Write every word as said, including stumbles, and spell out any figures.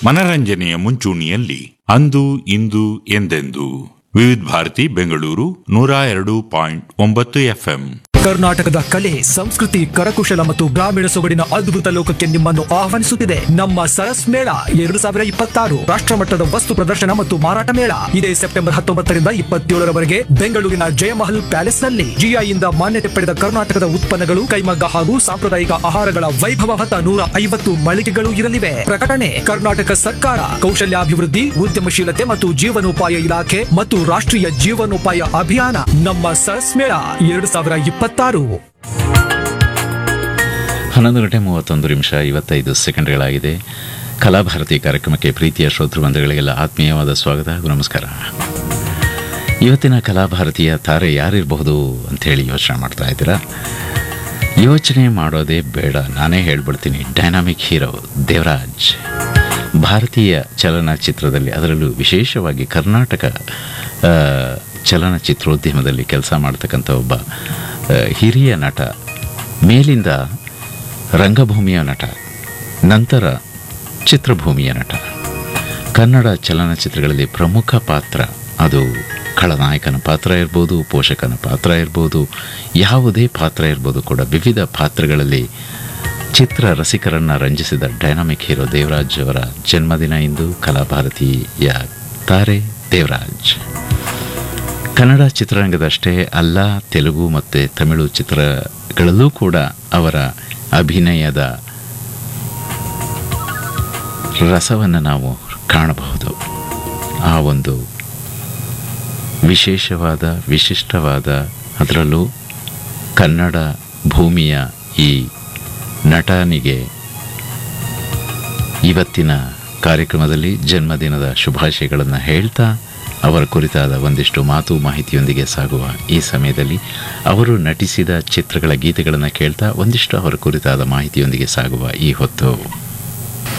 ಮನರಂಜನೆಯ ಮುಂಚೂಣಿಯಲ್ಲಿ ಅಂದು ಇಂದು ಎಂದೆಂದು. ವಿವಿಧ ಭಾರತಿ ಬೆಂಗಳೂರು ನೂರ ಎರಡು ಪಾಯಿಂಟ್ ಒಂಬತ್ತು ಎಫ್ಎಂ. ಕರ್ನಾಟಕದ ಕಲೆ, ಸಂಸ್ಕೃತಿ, ಕರಕುಶಲ ಮತ್ತು ಗ್ರಾಮೀಣ ಸೊಗಡಿನ ಅದ್ಭುತ ಲೋಕಕ್ಕೆ ನಿಮ್ಮನ್ನು ಆಹ್ವಾನಿಸುತ್ತಿದೆ ನಮ್ಮ ಸರಸ್ ಮೇಳ ಎರಡು ಸಾವಿರ ಇಪ್ಪತ್ತಾರು ರಾಷ್ಟ್ರಮಟ್ಟದ ವಸ್ತು ಪ್ರದರ್ಶನ ಮತ್ತು ಮಾರಾಟ ಮೇಳ. ಇದೇ ಸೆಪ್ಟೆಂಬರ್ ಹತ್ತೊಂಬತ್ತರಿಂದ ಇಪ್ಪತ್ತೇಳರವರೆಗೆ ಬೆಂಗಳೂರಿನ ಜಯಮಹಲ್ ಪ್ಯಾಲೇಸ್ ನಲ್ಲಿ ಜಿಐಯಿಂದ ಮಾನ್ಯತೆ ಪಡೆದ ಕರ್ನಾಟಕದ ಉತ್ಪನ್ನಗಳು, ಕೈಮಗ್ಗ ಹಾಗೂ ಸಾಂಪ್ರದಾಯಿಕ ಆಹಾರಗಳ ವೈಭವ ಹೊತ್ತ ನೂರ ಐವತ್ತು ಮಳಿಗೆಗಳು ಇರಲಿವೆ. ಪ್ರಕಟಣೆ: ಕರ್ನಾಟಕ ಸರ್ಕಾರ, ಕೌಶಲ್ಯಾಭಿವೃದ್ಧಿ, ಉದ್ಯಮಶೀಲತೆ ಮತ್ತು ಜೀವನೋಪಾಯ ಇಲಾಖೆ ಮತ್ತು ರಾಷ್ಟ್ರೀಯ ಜೀವನೋಪಾಯ ಅಭಿಯಾನ. ನಮ್ಮ ಸರಸ್ ಮೇಳ ಎರಡು ಸಾವಿರ ಇಪ್ಪತ್ತಾರು. ಹನ್ನೊಂದು ಗಂಟೆ ಮೂವತ್ತೊಂದು ನಿಮಿಷ ಐವತ್ತೈದು ಸೆಕೆಂಡ್ಗಳಾಗಿದೆ. ಕಲಾಭಾರತಿ ಕಾರ್ಯಕ್ರಮಕ್ಕೆ ಪ್ರೀತಿಯ ಶ್ರೋತೃಬಂಧುಗಳಿಗೆಲ್ಲ ಆತ್ಮೀಯವಾದ ಸ್ವಾಗತ ಹಾಗೂ ನಮಸ್ಕಾರ. ಇವತ್ತಿನ ಕಲಾಭಾರತಿಯ ತಾರೆ ಯಾರಿರಬಹುದು ಅಂಥೇಳಿ ಯೋಚನೆ ಮಾಡ್ತಾ ಇದ್ದೀರಾ? ಯೋಚನೆ ಮಾಡೋದೇ ಬೇಡ, ನಾನೇ ಹೇಳ್ಬಿಡ್ತೀನಿ. Dynamic hero Devaraj. ಭಾರತೀಯ ಚಲನಚಿತ್ರದಲ್ಲಿ, ಅದರಲ್ಲೂ ವಿಶೇಷವಾಗಿ ಕರ್ನಾಟಕ ಚಲನಚಿತ್ರೋದ್ಯಮದಲ್ಲಿ ಕೆಲಸ ಮಾಡ್ತಕ್ಕಂಥ ಒಬ್ಬ ಹಿರಿಯ ನಟ. ಮೇಲಿಂದ ರಂಗಭೂಮಿಯ ನಟ, ನಂತರ ಚಿತ್ರಭೂಮಿಯ ನಟ. ಕನ್ನಡ ಚಲನಚಿತ್ರಗಳಲ್ಲಿ ಪ್ರಮುಖ ಪಾತ್ರ, ಅದು ಖಳನಾಯಕನ ಪಾತ್ರ ಇರ್ಬೋದು, ಪೋಷಕನ ಪಾತ್ರ ಇರ್ಬೋದು, ಯಾವುದೇ ಪಾತ್ರ ಇರ್ಬೋದು ಕೂಡ, ವಿವಿಧ ಪಾತ್ರಗಳಲ್ಲಿ ಚಿತ್ರ ರಸಿಕರನ್ನು ರಂಜಿಸಿದ ಡೈನಾಮಿಕ್ ಹೀರೋ ದೇವರಾಜ್ ಅವರ ಜನ್ಮದಿನ ಇಂದು. ಕಲಾಭಾರತಿಯ ತಾರೆ ದೇವರಾಜ್. ಕನ್ನಡ ಚಿತ್ರರಂಗದಷ್ಟೇ ಅಲ್ಲ, ತೆಲುಗು ಮತ್ತು ತಮಿಳು ಚಿತ್ರಗಳಲ್ಲೂ ಕೂಡ ಅವರ ಅಭಿನಯದ ರಸವನ್ನು ನಾವು ಕಾಣಬಹುದು. ಆ ಒಂದು ವಿಶೇಷವಾದ, ವಿಶಿಷ್ಟವಾದ, ಅದರಲ್ಲೂ ಕನ್ನಡ ಭೂಮಿಯ ಈ ನಟನಿಗೆ ಇವತ್ತಿನ ಕಾರ್ಯಕ್ರಮದಲ್ಲಿ ಜನ್ಮದಿನದ ಶುಭಾಶಯಗಳನ್ನು ಹೇಳ್ತಾ, ಅವರ ಕುರಿತಾದ ಒಂದಿಷ್ಟು ಮಾತು ಮಾಹಿತಿಯೊಂದಿಗೆ ಸಾಗುವ ಈ ಸಮಯದಲ್ಲಿ ಅವರು ನಟಿಸಿದ ಚಿತ್ರಗಳ ಗೀತೆಗಳನ್ನು ಕೇಳ್ತಾ ಒಂದಿಷ್ಟು ಅವರ ಕುರಿತಾದ ಮಾಹಿತಿಯೊಂದಿಗೆ ಸಾಗುವ ಈ ಹೊತ್ತು